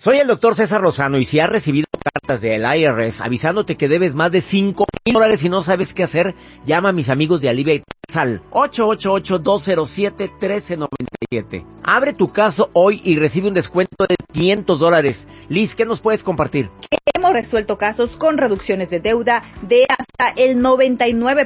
Soy el doctor César Lozano y si has recibido cartas del IRS avisándote que debes más de $5,000 y no sabes qué hacer, llama a mis amigos de Alivia y al 888-207-1397. Abre tu caso hoy y recibe un descuento de $500. Liz, ¿qué nos puedes compartir? Hemos resuelto casos con reducciones de deuda de hasta el 99%.